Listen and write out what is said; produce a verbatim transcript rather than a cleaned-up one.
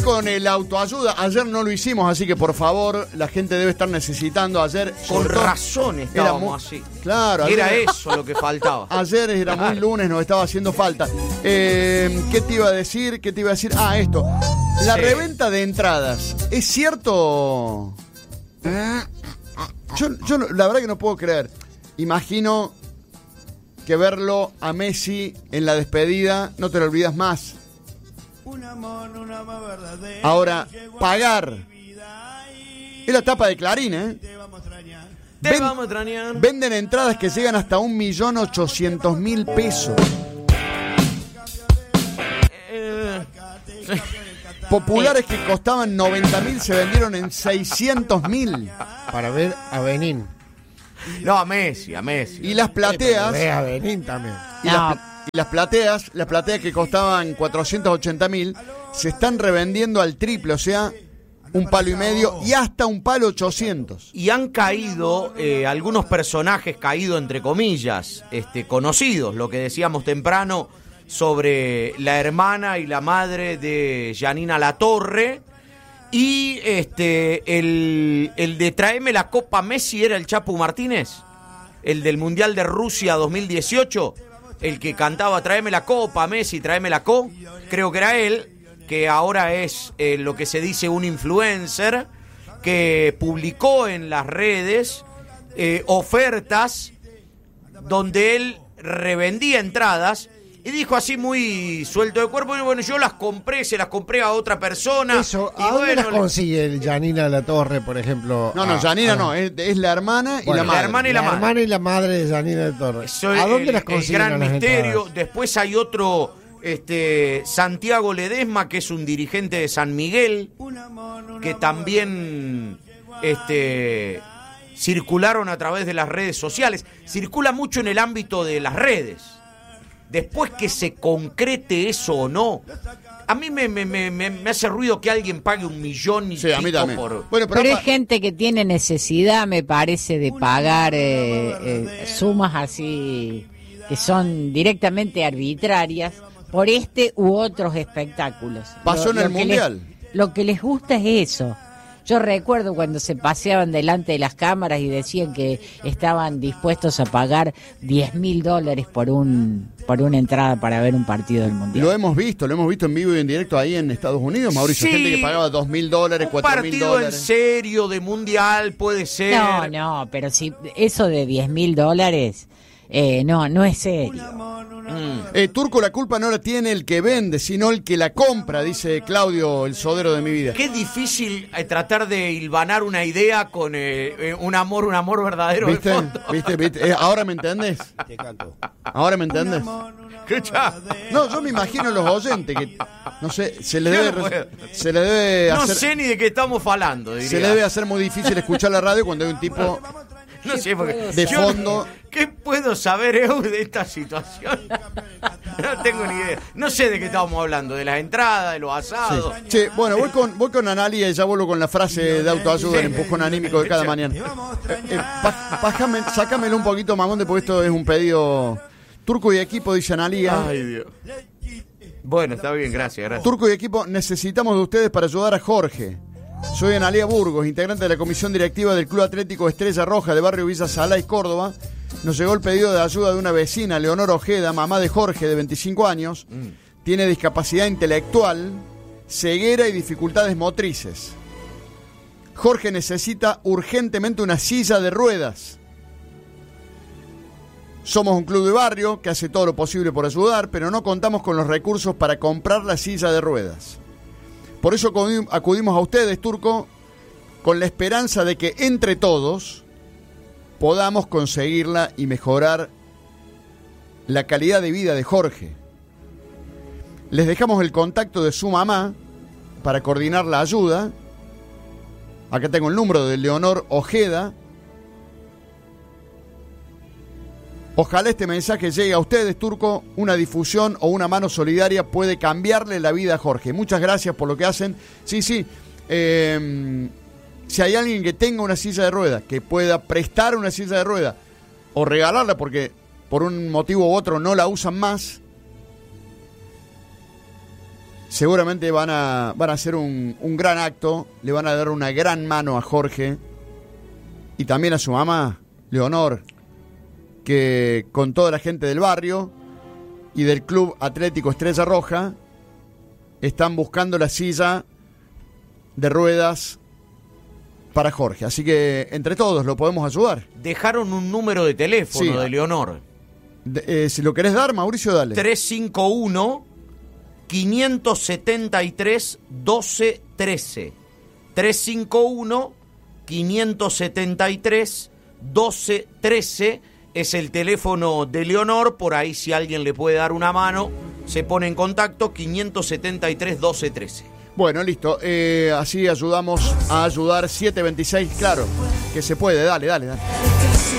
con el autoayuda. Ayer no lo hicimos, así que por favor, la gente debe estar necesitando. Ayer, con razón estábamos muy, así. Claro. Ayer, era ayer, eso lo que faltaba. Ayer era claro. Muy lunes, nos estaba haciendo falta. Eh, ¿Qué te iba a decir? ¿Qué te iba a decir? Ah, esto. La sí. reventa de entradas. ¿Es cierto? Yo, yo la verdad que no puedo creer. Imagino que verlo a Messi en la despedida no te lo olvidas más. Ahora, pagar. Es la tapa de Clarín, ¿eh? Te Ven, vamos a extrañar. Venden entradas que llegan hasta un millón ochocientos mil pesos. Eh, Populares que costaban noventa mil se vendieron en seiscientos mil. Para ver a Benín. No, a Messi, a Messi. Y las plateas. Ve a Benín también. Y, no. las, y las plateas, las plateas que costaban cuatrocientos ochenta mil, se están revendiendo al triple, o sea, un palo y medio y hasta un palo ochocientos. Y han caído eh, algunos personajes, caído entre comillas, este, conocidos, lo que decíamos temprano sobre la hermana y la madre de Janina Latorre. Y este el, el de Tráeme la Copa Messi era el Chapu Martínez, el del Mundial de Rusia dos mil dieciocho, el que cantaba Tráeme la Copa Messi, Tráeme la Co, creo que era él, que ahora es eh, lo que se dice un influencer, que publicó en las redes eh, ofertas donde él revendía entradas. Y dijo así muy suelto de cuerpo, y bueno, yo las compré, se las compré a otra persona. Eso, y ¿a dónde bueno, las consigue el Janina Latorre, por ejemplo? No, no, a, Janina a, no, es, es la hermana y bueno, la madre. La hermana y la, la madre. hermana y la madre de Janina Latorre. Eso ¿A dónde el, las consiguen? El gran las misterio. entradas? Después hay otro, este, Santiago Ledesma, que es un dirigente de San Miguel, que también este, circularon a través de las redes sociales. Circula mucho en el ámbito de las redes. Después que se concrete eso o no, a mí me, me, me, me hace ruido que alguien pague un millón y sí, a mí también. por... Bueno, pero, pero hay gente que tiene necesidad, me parece, de pagar eh, eh, sumas así que son directamente arbitrarias por este u otros espectáculos. Pasó lo, en el lo Mundial. Les, lo que les gusta es eso. Yo recuerdo cuando se paseaban delante de las cámaras y decían que estaban dispuestos a pagar diez mil dólares por un por una entrada para ver un partido del Mundial. Lo hemos visto, lo hemos visto en vivo y en directo ahí en Estados Unidos, Mauricio. Sí, gente que pagaba dos mil dólares, cuatro mil dólares. Un partido en serio de Mundial puede ser. No, no, pero si eso de diez mil dólares, eh, no, no es serio. Mm. Eh, Turco, la culpa no la tiene el que vende, sino el que la compra, dice Claudio, el sodero de mi vida. Qué difícil eh, tratar de hilvanar una idea con eh, eh, un amor, un amor verdadero. ¿Viste? De fondo. ¿Viste? ¿Viste? Eh, ¿Ahora me entendés? Te canto. ¿Ahora me entendés? Escucha. No, yo me imagino los oyentes que, no sé, se le debe, no se le debe no hacer... sé ni de qué estamos hablando, diría. Se le debe hacer muy difícil escuchar la radio cuando hay un tipo... No sé, porque de yo, fondo. ¿Qué puedo saber, Eu, de esta situación? No tengo ni idea. No sé de qué estábamos hablando, de las entradas, de los asados. Sí. Che, bueno, voy con, voy con Analia y ya vuelvo con la frase de autoayuda, el empujón anímico de cada mañana. Eh, eh, pa, pájame, sácamelo un poquito, Mamonde, porque esto es un pedido. Turco y equipo, dice Analia. Ay, Dios. Bueno, está bien, gracias, gracias. Turco y equipo, necesitamos de ustedes para ayudar a Jorge. Soy Analia Burgos, integrante de la comisión directiva del Club Atlético Estrella Roja de Barrio Villa Salá y Córdoba. Nos llegó el pedido de ayuda de una vecina, Leonor Ojeda, mamá de Jorge, de veinticinco años. Mm. Tiene discapacidad intelectual, ceguera y dificultades motrices. Jorge necesita urgentemente una silla de ruedas. Somos un club de barrio que hace todo lo posible por ayudar, pero no contamos con los recursos para comprar la silla de ruedas. Por eso acudimos a ustedes, Turco, con la esperanza de que entre todos podamos conseguirla y mejorar la calidad de vida de Jorge. Les dejamos el contacto de su mamá para coordinar la ayuda. Acá tengo el número de Leonor Ojeda. Ojalá este mensaje llegue a ustedes, Turco. Una difusión o una mano solidaria puede cambiarle la vida a Jorge. Muchas gracias por lo que hacen. Sí, sí. Eh, si hay alguien que tenga una silla de ruedas, que pueda prestar una silla de ruedas o regalarla porque por un motivo u otro no la usan más, seguramente van a, van a hacer un, un gran acto, le van a dar una gran mano a Jorge y también a su mamá, Leonor, que con toda la gente del barrio y del Club Atlético Estrella Roja están buscando la silla de ruedas para Jorge. Así que entre todos lo podemos ayudar. Dejaron un número de teléfono Sí. de Leonor. De, eh, si lo querés dar, Mauricio, dale. tres cinco uno, cinco siete tres, uno dos uno tres. tres cinco uno, cinco siete tres, uno dos uno tres es el teléfono de Leonor. Por ahí, si alguien le puede dar una mano, se pone en contacto. Cinco siete tres, uno dos uno tres. Bueno, listo. Eh, así ayudamos a ayudar. Siete veintiséis, claro, que se puede. Dale, dale, dale.